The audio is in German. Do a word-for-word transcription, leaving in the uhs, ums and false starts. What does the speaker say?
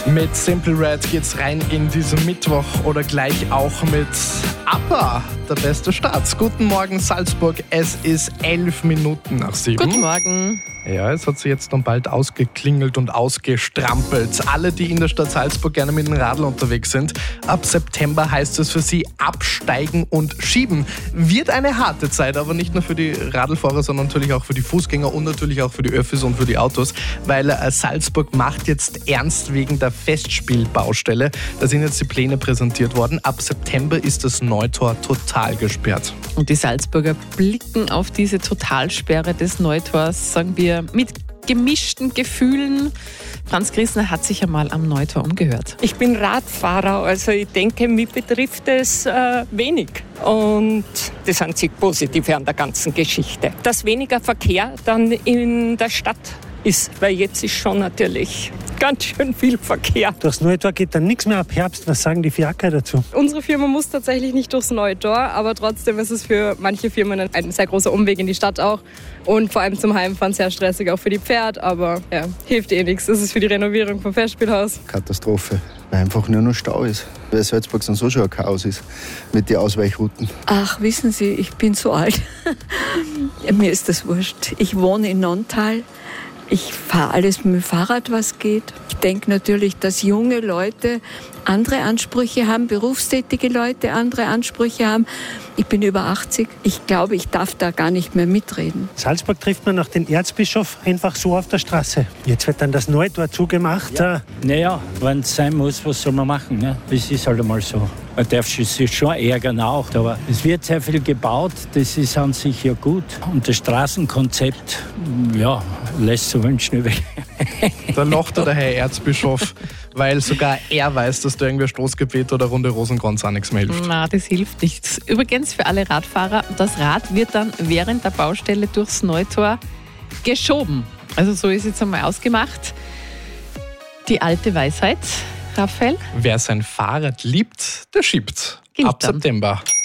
Mit Simple Red geht's rein in diesen Mittwoch oder gleich auch mit ABBA, der beste Start. Guten Morgen Salzburg, es ist elf Minuten nach sieben. Guten Morgen. Ja, es hat sich jetzt dann bald ausgeklingelt und ausgestrampelt. Alle, die in der Stadt Salzburg gerne mit dem Radl unterwegs sind, ab September heißt es für sie absteigen und schieben. Wird eine harte Zeit, aber nicht nur für die Radlfahrer, sondern natürlich auch für die Fußgänger und natürlich auch für die Öffis und für die Autos, weil äh, Salzburg macht jetzt ernst wegen der Festspielbaustelle. Da sind jetzt die Pläne präsentiert worden. Ab September ist das Neutor total gesperrt. Und die Salzburger blicken auf diese Totalsperre des Neutors, sagen wir, mit gemischten Gefühlen. Franz Grissner hat sich einmal am Neutor umgehört. Ich bin Radfahrer, also ich denke, mich betrifft es äh, wenig. Und das einzig Positive an der ganzen Geschichte. Dass weniger Verkehr dann in der Stadt ist, weil jetzt ist schon natürlich ganz schön viel Verkehr. Durchs Neutor geht dann nichts mehr ab Herbst. Was sagen die Fiaker dazu? Unsere Firma muss tatsächlich nicht durchs Neutor, aber trotzdem ist es für manche Firmen ein sehr großer Umweg in die Stadt auch. Und vor allem zum Heimfahren sehr stressig, auch für die Pferde. Aber ja, hilft eh nichts. Es ist für die Renovierung vom Festspielhaus. Katastrophe, weil einfach nur noch Stau ist. Weil Salzburg sonst so schon ein Chaos ist mit den Ausweichrouten. Ach, wissen Sie, ich bin so alt. Mir ist das wurscht. Ich wohne in Nonntal. Ich fahre alles mit dem Fahrrad, was geht. Ich denke natürlich, dass junge Leute andere Ansprüche haben, berufstätige Leute andere Ansprüche haben. Ich bin über achtzig. Ich glaube, ich darf da gar nicht mehr mitreden. Salzburg trifft man nach den Erzbischof einfach so auf der Straße. Jetzt wird dann das Neutor zugemacht. Ja. Naja, wenn es sein muss, was soll man machen? Ne? Das ist halt einmal so. Man darf sich schon ärgern auch, aber es wird sehr viel gebaut, das ist an sich ja gut. Und das Straßenkonzept, ja, lässt zu wünschen übrig. Da lacht der Herr Erzbischof, weil sogar er weiß, dass da irgendwie ein Stoßgebet oder Runde Rosenkranz auch nichts mehr hilft. Na, das hilft nichts. Übrigens für alle Radfahrer, das Rad wird dann während der Baustelle durchs Neutor geschoben. Also so ist jetzt einmal ausgemacht. Die alte Weisheit, Raphael? Wer sein Fahrrad liebt, der schiebt. Gilt Ab dann. September.